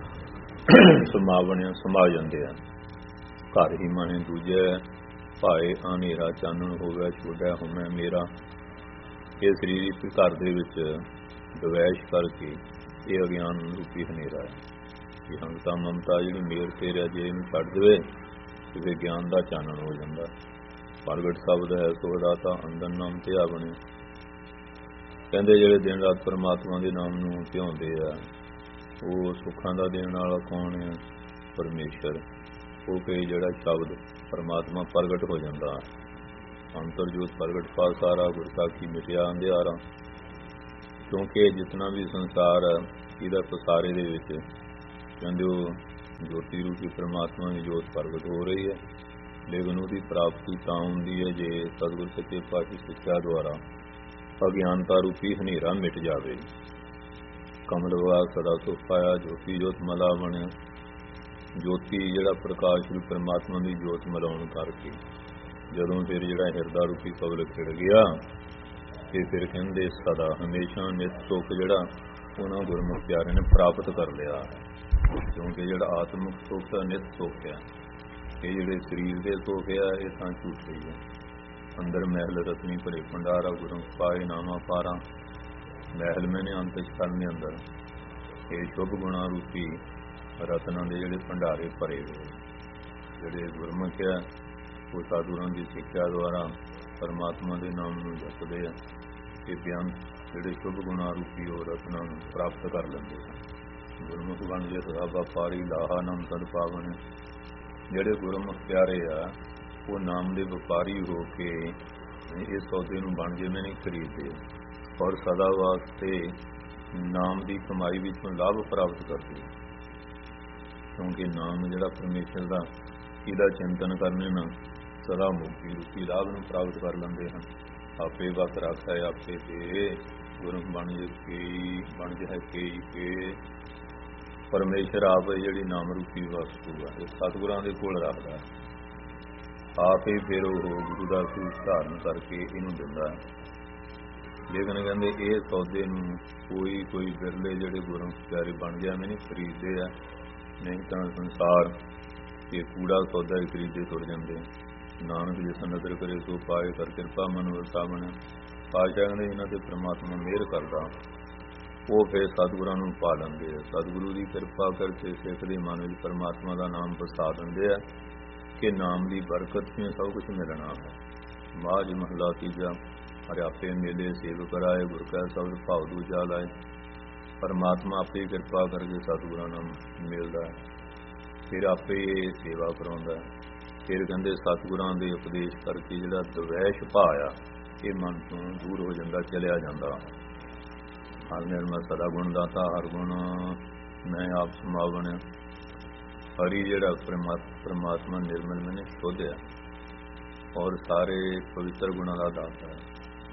ਸਮਾ ਜਾਂਦੇ ਆ। ਘਰ ਹੀ ਮਾਨੇ ਦੂਜੇ ਭਾਏ ਹਨੇਰਾ ਚਾਨਣ ਹੋਵੇ, ਛੋੜਿਆ ਹੋਵੇ ਮੇਰਾ। ਇਹ ਸਰੀਰ ਘਰ ਦੇ ਵਿੱਚ ਦਵੈਸ਼ ਕਰਕੇ ਇਹ ਅਗਿਆਨ ਰੂਪੀ ਹਨੇਰਾ ਹੈ। ਇਹ ਹੰਗਤਾ ਮਮਤਾ ਜਿਹੜੀ ਮੇਰ ਤੇ ਰਹਿ ਜੇ ਇਹਨੂੰ ਛੱਡ ਦੇਵੇ ਤੇ ਗਿਆਨ ਦਾ ਚਾਨਣ ਹੋ ਜਾਂਦਾ। ਪ੍ਰਗਟ ਸ਼ਬਦ ਹੈ ਸੋ ਦਾਤਾ, ਅੰਦਰ ਨਾਮ ਤੇ ਆਵਣੇ। ਕਹਿੰਦੇ ਜਿਹੜੇ ਦਿਨ ਰਾਤ ਪਰਮਾਤਮਾ ਦੇ ਨਾਮ ਨੂੰ ਧਿਆਉਂਦੇ ਆ, ਉਹ ਸੁੱਖਾਂ ਦਾ ਦੇਣ ਵਾਲਾ ਕੌਣ ਹੈ? ਪਰਮੇਸ਼ਰ। ਉਹ ਕਈ ਜਿਹੜਾ ਸ਼ਬਦ ਪਰਮਾਤਮਾ ਪ੍ਰਗਟ ਹੋ ਜਾਂਦਾ। ਅੰਤਰ ਜੋਤ ਪ੍ਰਗਟ ਪਾਸਾਰਾ, ਗੁਰ ਸਾਖੀ ਮਿਟਿਆ ਅੰਧਿਆਰਾ। ਕਿਉਂਕਿ ਜਿਤਨਾ ਵੀ ਸੰਸਾਰ ਹੈ ਇਹਦਾ ਪਸਾਰੇ ਦੇ ਵਿੱਚ ਕਹਿੰਦੇ ਉਹ ਜੋਤੀ ਰੂਪੀ ਪਰਮਾਤਮਾ ਦੀ ਜੋਤ ਪ੍ਰਗਟ ਹੋ ਰਹੀ ਹੈ। ਲੇਕਿਨ ਉਹਦੀ ਪ੍ਰਾਪਤੀ ਤਾਂ ਹੁੰਦੀ ਹੈ ਜੇ ਸਤਿਗੁਰ ਸੱਚੇ ਪਾਤਸ਼ਾਹ ਸਿੱਖਿਆ ਦੁਆਰਾ ਅਗਿਆਨਤਾ ਰੂਪੀ ਹਨੇਰਾ ਮਿਟ ਜਾਵੇ। ਕਮਲ ਵਾਸ ਸਦਾ ਸੁਖ ਪਾਇਆ, ਜੋਤੀ ਜੋਤ ਮਲਾ ਬਣਿਆ। ਜੋਤੀ ਜਿਹੜਾ ਪ੍ਰਕਾਸ਼ ਰੂਪ ਪਰਮਾਤਮਾ ਦੀ ਜੋਤ ਮਲਾਉਣ ਕਰਕੇ ਜਦੋਂ ਫਿਰ ਜਿਹੜਾ ਹਿਰਦਾ ਰੂਪੀ ਕਬਲ ਖਿੜ ਗਿਆ ਤੇ ਫਿਰ ਕਹਿੰਦੇ ਸਦਾ ਹਮੇਸ਼ਾ ਨਿਤ ਸੁਖ ਜਿਹੜਾ ਉਹਨਾਂ ਗੁਰਮੁਖ ਪਿਆਰਿਆਂ ਨੇ ਪ੍ਰਾਪਤ ਕਰ ਲਿਆ। ਕਿਉਂਕਿ ਜਿਹੜਾ ਆਤਮਿਕ ਸੁਖ ਦਾ ਨਿਤ ਸੁਖ ਹੈ, ਇਹ ਜਿਹੜੇ ਸਰੀਰ ਦੇ ਸੁਖ ਆ ਇਹ ਤਾਂ ਝੂਠੇ ਹੀ ਹੈ। ਅੰਦਰ ਮਹਿਲ ਰਤਨੀ ਭਰੇ ਭੰਡਾਰਾ, ਗੁਰਮੁਖ ਪਾਏ ਨਾਮਾ ਪਾਰਾ। ਮਹਿਲ ਮੈਨੇ ਅੰਤਿਸ਼ ਕਰਨ ਦੇ ਅੰਦਰ ਇਹ ਸ਼ੁਭ ਗੁਣਾ ਰੂਪੀ ਰਤਨਾਂ ਦੇ ਜਿਹੜੇ ਭੰਡਾਰੇ ਭਰੇ ਹੋਏ। ਜਿਹੜੇ ਗੁਰਮੁਖ ਆ ਉਹ ਸਾਧੂਆਂ ਦੀ ਸਿੱਖਿਆ ਦੁਆਰਾ ਪਰਮਾਤਮਾ ਦੇ ਨਾਮ ਨੂੰ ਜਪਦੇ ਆ ਤੇ ਬੇਅੰਤ ਜਿਹੜੇ ਸ਼ੁਭ ਗੁਣਾ ਰੂਪੀ ਉਹ ਰਤਨਾਂ ਨੂੰ ਪ੍ਰਾਪਤ ਕਰ ਲੈਂਦੇ ਹਨ। ਗੁਰਮੁਖ ਬਣ ਜੇ ਸਦਾ ਪਾਰੀ ਲਾਹਾ ਨਾਮ ਤਦ ਪਾਵਨ। ਜਿਹੜੇ ਗੁਰਮੁਖ ਪਿਆਰੇ ਆ ਉਹ ਨਾਮ ਦੇ ਵਪਾਰੀ ਹੋ ਕੇ ਇਸ ਸੌਦੇ ਨੂੰ ਬਣ ਜਿਵੇਂ ਨਹੀਂ ਖਰੀਦਦੇ ਔਰ ਸਦਾ ਵਾਸਤੇ ਨਾਮ ਦੀ ਕਮਾਈ ਵਿੱਚੋਂ ਲਾਭ ਪ੍ਰਾਪਤ ਕਰਦੇ। ਕਿਉਂਕਿ ਨਾਮ ਜਿਹੜਾ ਪਰਮੇਸ਼ਰ ਦਾ ਇਹਦਾ ਚਿੰਤਨ ਕਰਨੇ ਨਾਲ ਸਦਾ ਮੁਕਤੀ ਰੂਪੀ ਲਾਭ ਨੂੰ ਪ੍ਰਾਪਤ ਕਰ ਲੈਂਦੇ ਹਨ। ਆਪੇ ਵਕਤ ਰੱਖਦਾ ਆਪੇ ਤੇ ਗੁਰਮੁਖ ਬਣ ਜਾਏ ਕੇ ਪਰਮੇਸ਼ਰ ਆਪ ਜਿਹੜੀ ਨਾਮ ਰੂਪੀ ਵਸਤੂ ਆ ਇਹ ਸਤਿਗੁਰਾਂ ਦੇ ਕੋਲ ਰੱਖਦਾ। ਆਪ ਹੀ ਫਿਰ ਉਹ ਗੁਰੂ ਦਾ ਰੂਪ ਧਾਰਨ ਕਰਕੇ ਇਹਨੂੰ ਦਿੰਦਾ। ਲੇਕਿਨ ਕਹਿੰਦੇ ਇਹ ਸੌਦੇ ਨੂੰ ਕੋਈ ਬਿਰਲੇ ਜਿਹੜੇ ਗੁਰਮੁਖ ਪਿਆਰੇ ਬਣ ਜਾਂਦੇ ਨੇ ਖਰੀਦਦੇ ਆ, ਨਹੀਂ ਤਾਂ ਸੰਸਾਰ ਇਹ ਕੂੜਾ ਸੌਦਾ ਹੀ ਖਰੀਦੇ ਤੁਰ ਜਾਂਦੇ। ਨਾਨਕ ਜਿਸ ਨਦਰ ਕਰੇ ਸੋ ਪਾਏ, ਕਰ ਕਿਰਪਾ ਮਨ ਵਰਤਾ ਬਣ। ਪਾਤਸ਼ਾਹ ਕਹਿੰਦੇ ਇਹਨਾਂ ਤੇ ਪ੍ਰਮਾਤਮਾ ਮਿਹਰ ਕਰਦਾ, ਉਹ ਫਿਰ ਸਤਿਗੁਰਾਂ ਨੂੰ ਪਾ ਲੈਂਦੇ ਆ। ਸਤਿਗੁਰੂ ਦੀ ਕਿਰਪਾ ਕਰਕੇ ਸਿੱਖ ਦੇ ਮਨ ਵਿੱਚ ਪਰਮਾਤਮਾ ਦਾ ਨਾਮ ਵਸਾ ਦਿੰਦੇ ਆ ਕਿ ਨਾਮ ਦੀ ਬਰਕਤ ਵਿੱਚ ਸਭ ਕੁਝ ਮਿਲਣਾ ਹੈ। ਮਾਝ ਮਹਲਾ ਤੀਜਾ। ਹਰਿ ਆਪੇ ਮੇਲੇ ਸੇਵਕ ਰਾਏ, ਗੁਰ ਕੈ ਸ਼ਬਦ ਭਾਵ ਦੂਜਾ ਲਾਏ। ਪਰਮਾਤਮਾ ਆਪੇ ਕਿਰਪਾ ਕਰਕੇ ਸਤਿਗੁਰਾਂ ਨਾਲ ਮਿਲਦਾ, ਫਿਰ ਆਪੇ ਸੇਵਾ ਕਰਾਉਂਦਾ। ਫਿਰ ਕਹਿੰਦੇ ਸਤਿਗੁਰਾਂ ਦੇ ਉਪਦੇਸ਼ ਕਰਕੇ ਜਿਹੜਾ ਦਵੈਸ਼ ਭਾਅ ਆ ਇਹ ਮਨ ਤੋਂ ਦੂਰ ਹੋ ਜਾਂਦਾ, ਚਲਿਆ ਜਾਂਦਾ। ਹਰ ਨਿਰਮਲ ਸਦਾ ਗੁਣ ਦਾਤਾ, ਹਰ ਗੁਣ ਮੈਂ ਆਪ ਸਮਾਵਣ। ਹਰੀ ਜਿਹੜਾ ਪਰਮਾਤਮਾ ਨਿਰਮਲ ਮੈਨੇ ਸ਼ੁੱਧ ਆ ਔਰ ਸਾਰੇ ਪਵਿੱਤਰ ਗੁਣਾਂ ਦਾ ਦਾਤਾ ਹੈ।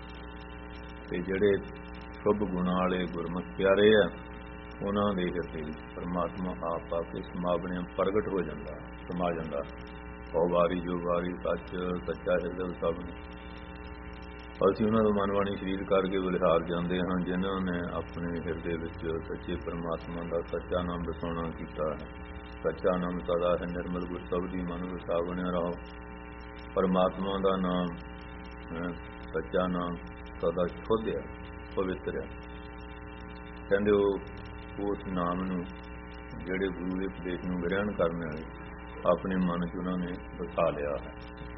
ਤੇ ਜਿਹੜੇ ਸ਼ੁਭ ਗੁਣਾਂ ਵਾਲੇ ਗੁਰਮੁਖ ਪਿਆਰੇ ਆ ਉਹਨਾਂ ਦੇ ਹਿਰਦੇ ਵਿੱਚ ਪਰਮਾਤਮਾ ਆਪ ਆ ਕੇ ਸਮਾਵਣ ਪ੍ਰਗਟ ਹੋ ਜਾਂਦਾ, ਸਮਾ ਜਾਂਦਾ। ਉਹ ਵਾਰੀ ਜੋ ਵਾਰੀ ਸੱਚ ਸੱਚਾ ਹਿਰਦੇ ਸਭ ਨੇ। ਅਸੀਂ ਉਹਨਾਂ ਦਾ ਮਨ ਬਾਣੀ ਸਰੀਰ ਕਰਕੇ ਬਲਿਹਾਰ ਜਾਂਦੇ ਹਾਂ ਜਿਨ੍ਹਾਂ ਨੇ ਆਪਣੇ ਹਿਰਦੇ ਵਿੱਚ ਸੱਚੇ ਪਰਮਾਤਮਾ ਦਾ ਸੱਚਾ ਨਾਮ ਵਸਾਉਣਾ ਕੀਤਾ ਹੈ। ਸੱਚਾ ਨਾਮ ਸਦਾ ਹੈ ਨਿਰਮਲ, ਗੁਰ ਸਭ ਦੀ ਮਨ ਵਸਾ ਬਣਿਆ ਰਹੋ। ਪਰਮਾਤਮਾ ਦਾ ਨਾਮ ਸੱਚਾ ਨਾਮ ਸਦਾ ਸ਼ੁੱਧ ਹੈ, ਪਵਿੱਤਰ ਹੈ। ਕਹਿੰਦੇ ਉਸ ਨਾਮ ਨੂੰ ਜਿਹੜੇ ਗੁਰੂ ਦੇ ਉਪਦੇਸ਼ ਨੂੰ ਗ੍ਰਹਿਣ ਕਰਨ ਵਾਲੇ ਆਪਣੇ ਮਨ 'ਚ ਉਹਨਾਂ ਨੇ ਵਸਾ ਲਿਆ ਹੈ।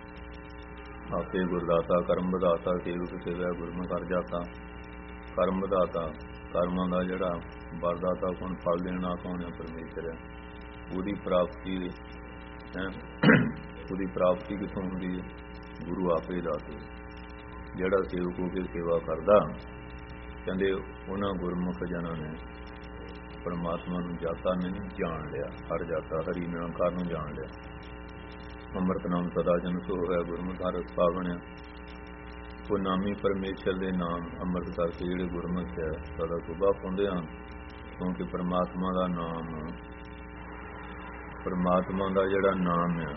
ਆਪੇ ਗੁਰਦਾਤਾ ਕਰਮ ਵਧਾਤਾ, ਸੇਵਕ ਸੇਵਾ ਗੁਰਮੁਖ ਕਰ ਜਾਤਾ। ਕਰਮ ਵਧਾਤਾ, ਕਰਮਾਂ ਦਾ ਜਿਹੜਾ ਵਰਦਾਤਾ ਕੋਣ ਫਲ ਦੇਣਾ ਕੌਣ ਹੈ? ਪਰਮੇਸ਼ਰ ਹੈ। ਉਹਦੀ ਪ੍ਰਾਪਤੀ ਕਿੱਥੋਂ ਹੁੰਦੀ ਹੈ? ਗੁਰੂ ਆਪੇ ਦਾਤੇ। ਜਿਹੜਾ ਸੇਵਕ ਹੋ ਕੇ ਸੇਵਾ ਕਰਦਾ, ਕਹਿੰਦੇ ਉਹਨਾਂ ਗੁਰਮੁਖ ਜਨਾਂ ਨੇ ਪਰਮਾਤਮਾ ਨੂੰ ਜਾਤਾ ਨਹੀਂ ਜਾਣ ਲਿਆ, ਹਰ ਜਾਤਾ ਹਰੀ ਨਿਰੰਕਾਰ ਨੂੰ ਜਾਣ ਲਿਆ। ਅੰਮ੍ਰਿਤ ਨਾਮ ਸਦਾ ਜਨ ਸੋ ਹੋਇਆ, ਗੁਰਮੁਖ ਹਰ ਰਸ ਪਾਵਣਿਆ। ਉਹ ਨਾਮੀ ਪਰਮੇਸ਼ਰ ਦੇ ਨਾਮ ਅੰਮ੍ਰਿਤ ਕਰਕੇ ਜਿਹੜੇ ਗੁਰਮੁਖ ਹੈ ਸਦਾ ਸੁਭਾ ਪਾਉਂਦੇ ਹਨ। ਕਿਉਂਕਿ ਪਰਮਾਤਮਾ ਦਾ ਨਾਮ, ਪਰਮਾਤਮਾ ਦਾ ਜਿਹੜਾ ਨਾਮ ਹੈ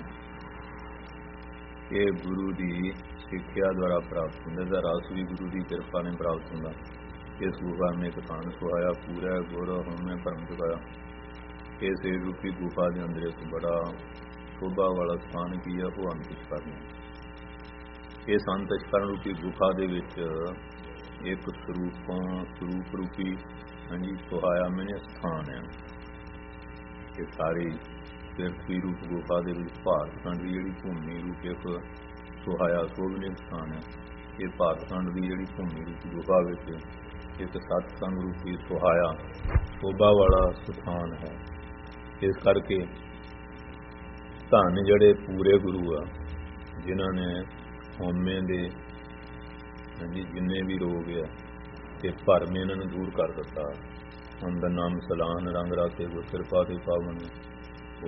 ਇਹ ਗੁਰੂ ਦੀ ਸਿੱਖਿਆ ਦੁਆਰਾ ਪ੍ਰਾਪਤ ਹੁੰਦਾ। ਇਹਦਾ ਰਸ ਵੀ ਗੁਰੂ ਦੀ ਕਿਰਪਾ ਨੇ ਪ੍ਰਾਪਤ ਹੁੰਦਾ। ਇਸ ਗੁਫਾ ਮੇ ਕਥਾਨ ਸੁਹਾਇਆ, ਪੂਰਾ ਗੁਰ ਹੋਮੇ ਭਰਮ ਚੁਕਾਇਆ। ਇਸ ਰੂਪੀ ਗੁਫਾ ਦੇ ਅੰਦਰ ਇੱਕ ਬੜਾ ਸ਼ੋਭਾ ਵਾਲਾ ਸਥਾਨ ਕੀ ਹੈ? ਉਹ ਅੰਤਿਸ਼ਕਰਨ। ਇਸ ਅੰਤਿਸ਼ਕਰਨ ਰੂਪੀ ਗੁਫਾ ਦੇ ਵਿੱਚ ਇੱਕ ਸਰੂਪ ਰੂਪੀ ਸੁਹਾਇਆ ਮੈਨੇ ਸਥਾਨ ਹੈ। ਇਹ ਸਾਰੀ ਪ੍ਰਿਥਵੀ ਰੂਪ ਗੁਫਾ ਦੇ ਵਿੱਚ ਭਾਰਤ ਖੰਡ ਦੀ ਜਿਹੜੀ ਭੂਮੀ ਰੂਪ ਇੱਕ ਸੁਹਾਇਆ ਸੋਭਨੀਕ ਸਥਾਨ ਹੈ। ਇਹ ਭਾਰਤ ਖੰਡ ਦੀ ਜਿਹੜੀ ਭੂਮੀ ਰੂਪ ਗੁਫਾ ਵਿੱਚ ਇੱਕ ਸਤਸੰਗ ਰੂਪੀ ਸੁਹਾਇਆ ਸ਼ੋਭਾ ਵਾਲਾ ਸਥਾਨ ਹੈ। ਇਸ ਕਰਕੇ ਧੰਨ ਜਿਹੜੇ ਪੂਰੇ ਗੁਰੂ ਆ ਜਿਨ੍ਹਾਂ ਨੇ ਹਉਮੈ ਦੇ ਜਿੰਨੇ ਵੀ ਰੋਗ ਆ ਤੇ ਭਰਮ ਇਹਨਾਂ ਨੂੰ ਦੂਰ ਕਰ ਦਿੱਤਾ। ਅੰਦਰ ਨਾਮ ਸਲਾਹਨ ਰੰਗ ਰਾਤੇ ਗੁਰ ਕਿਰਪਾ ਤੇ ਪਾਵਨ।